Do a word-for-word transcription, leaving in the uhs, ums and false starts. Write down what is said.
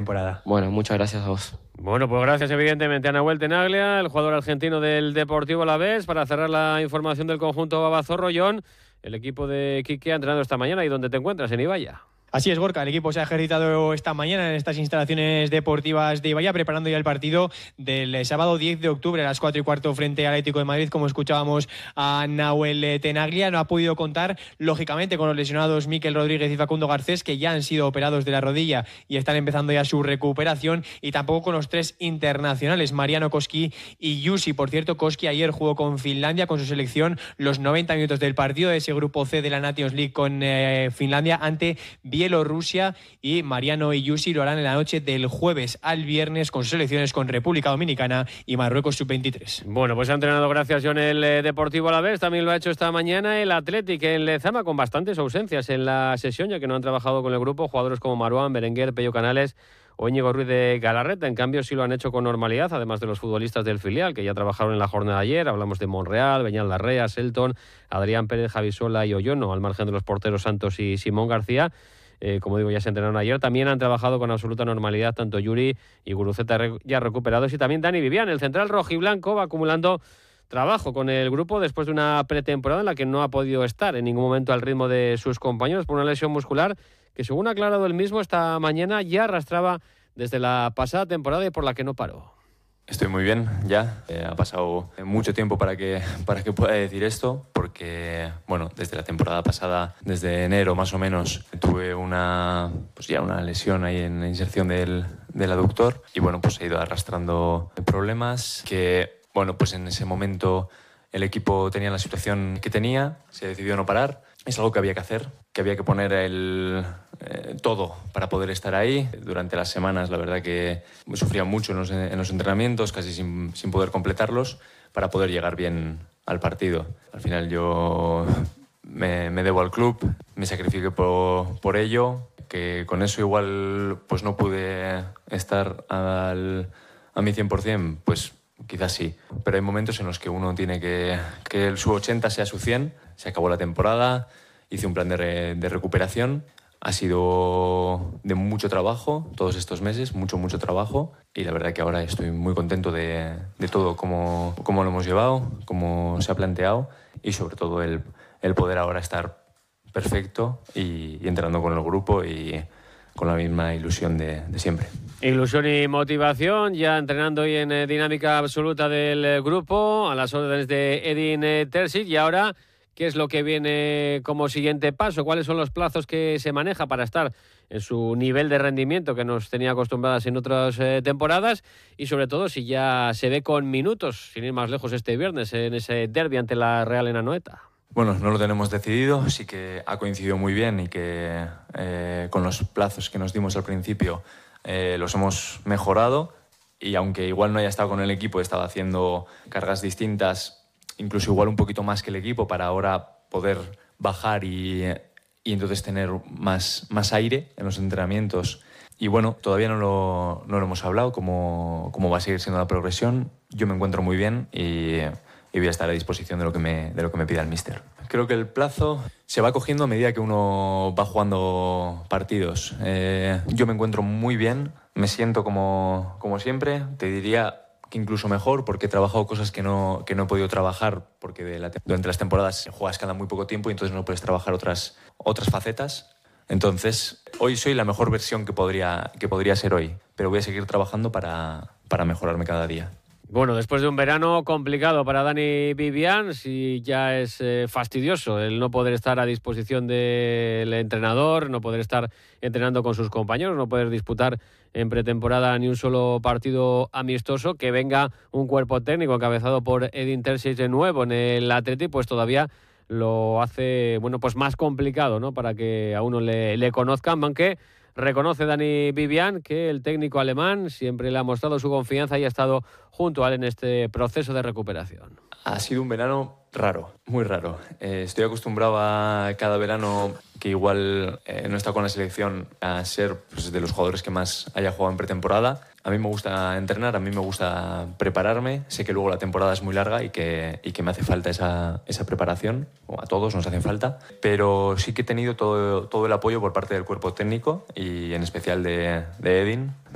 temporada. Bueno, muchas gracias a vos. Bueno, pues gracias evidentemente a Nahuel Tenaglia, el jugador argentino del Deportivo Alavés, para cerrar la información del conjunto Babazorro. Jon, el equipo de Quique ha entrenado esta mañana. ¿Y dónde te encuentras? En Ibaya. Así es, Gorka, el equipo se ha ejercitado esta mañana en estas instalaciones deportivas de Ibaya, preparando ya el partido del sábado diez de octubre a las cuatro y cuarto frente al Atlético de Madrid. Como escuchábamos a Nahuel Tenaglia, no ha podido contar, lógicamente, con los lesionados Mikel Rodríguez y Facundo Garcés, que ya han sido operados de la rodilla y están empezando ya su recuperación, y tampoco con los tres internacionales, Mariano Koski y Jussi. Por cierto, Koski ayer jugó con Finlandia, con su selección, los noventa minutos del partido de ese grupo C de la Nations League con eh, Finlandia ante Bielorrusia, y Mariano y Jussi lo harán en la noche del jueves al viernes con sus selecciones con República Dominicana y Marruecos sub veintitrés. Bueno, pues ha entrenado, gracias Jon, el eh, Deportivo Alavés. También lo ha hecho esta mañana el Athletic en Lezama, con bastantes ausencias en la sesión, ya que no han trabajado con el grupo jugadores como Marouane, Berenguer, Pello Canales o Íñigo Ruiz de Galarreta. En cambio, sí lo han hecho con normalidad, además de los futbolistas del filial, que ya trabajaron en la jornada de ayer. Hablamos de Monreal, Beñat Larrea, Selton, Adrián Pérez, Javi Sola y Oyono, al margen de los porteros Santos y Simón García. Eh, como digo, ya se entrenaron ayer. También han trabajado con absoluta normalidad tanto Yuri y Guruceta ya recuperados, y también Dani Vivian, el central rojiblanco, va acumulando trabajo con el grupo después de una pretemporada en la que no ha podido estar en ningún momento al ritmo de sus compañeros por una lesión muscular que, según ha aclarado él mismo esta mañana, ya arrastraba desde la pasada temporada y por la que no paró. Estoy muy bien ya, eh, ha pasado mucho tiempo para que, para que pueda decir esto, porque bueno, desde la temporada pasada, desde enero más o menos, tuve una, pues ya una lesión ahí en la inserción del, del aductor, y bueno, pues he ido arrastrando problemas que, bueno, pues en ese momento el equipo tenía la situación que tenía, se decidió no parar. Es algo que había que hacer, que había que poner el, eh, todo para poder estar ahí. Durante las semanas, la verdad que sufría mucho en los, en los entrenamientos, casi sin, sin poder completarlos, para poder llegar bien al partido. Al final yo me, me debo al club, me sacrifiqué por, por ello, que con eso igual pues no pude estar al, a mi cien por ciento, pues quizás sí, pero hay momentos en los que uno tiene que que el su ochenta sea su cien. Se acabó la temporada, hice un plan de, re, de recuperación. Ha sido de mucho trabajo todos estos meses, mucho, mucho trabajo, y la verdad que ahora estoy muy contento de, de todo, cómo, cómo lo hemos llevado, cómo se ha planteado, y sobre todo el, el poder ahora estar perfecto y, y entrenando con el grupo y con la misma ilusión de, de siempre. Ilusión y motivación, ya entrenando hoy en eh, dinámica absoluta del eh, grupo, a las órdenes de Edin eh, Terzic. Y ahora, ¿qué es lo que viene como siguiente paso? ¿Cuáles son los plazos que se maneja para estar en su nivel de rendimiento que nos tenía acostumbradas en otras eh, temporadas? Y sobre todo, si ya se ve con minutos, sin ir más lejos, este viernes en ese derbi ante la Real en Anoeta. Bueno, no lo tenemos decidido, sí que ha coincidido muy bien y que eh, con los plazos que nos dimos al principio eh, los hemos mejorado, y aunque igual no haya estado con el equipo, he estado haciendo cargas distintas, incluso igual un poquito más que el equipo, para ahora poder bajar y, y entonces tener más, más aire en los entrenamientos. Y bueno, todavía no lo, no lo hemos hablado, cómo, cómo va a seguir siendo la progresión. Yo me encuentro muy bien y... y voy a estar a disposición de lo que me, de lo que me pida el míster. Creo que el plazo se va cogiendo a medida que uno va jugando partidos. Eh, yo me encuentro muy bien, me siento como, como siempre, te diría que incluso mejor, porque he trabajado cosas que no, que no he podido trabajar, porque de la, durante las temporadas juegas cada muy poco tiempo y entonces no puedes trabajar otras, otras facetas. Entonces, hoy soy la mejor versión que podría, que podría ser hoy, pero voy a seguir trabajando para, para mejorarme cada día. Bueno, después de un verano complicado para Dani Vivian, sí ya es eh, fastidioso el no poder estar a disposición del entrenador, no poder estar entrenando con sus compañeros, no poder disputar en pretemporada ni un solo partido amistoso. Que venga un cuerpo técnico encabezado por Edin Terzic de nuevo en el Atleti, pues todavía lo hace, bueno, pues más complicado, ¿no?, para que a uno le, le conozcan, aunque reconoce Dani Vivian que el técnico alemán siempre le ha mostrado su confianza y ha estado junto a él en este proceso de recuperación. Ha sido un verano raro, muy raro. Eh, estoy acostumbrado a cada verano que igual eh, no he estado con la selección a ser pues, de los jugadores que más haya jugado en pretemporada. A mí me gusta entrenar, a mí me gusta prepararme. Sé que luego la temporada es muy larga y que, y que me hace falta esa, esa preparación. O a todos nos hace falta. Pero sí que he tenido todo, todo el apoyo por parte del cuerpo técnico y en especial de, de Edin.